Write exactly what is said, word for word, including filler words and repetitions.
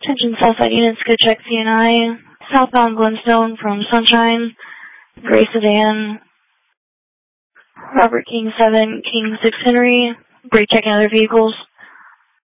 Attention Southside units, go check C N I. Southbound Glenstone from Sunshine, Gray Sedan, Robert King seven, King six Henry. Brake checking other vehicles.